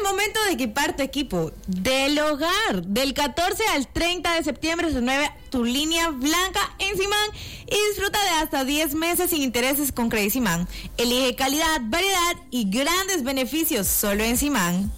momento de equipar tu equipo del hogar. Del 14 al 30 de septiembre renueva tu línea blanca en Simán y disfruta de hasta 10 meses sin intereses con Credit Simán. Elige calidad, variedad y grandes beneficios solo en Simán.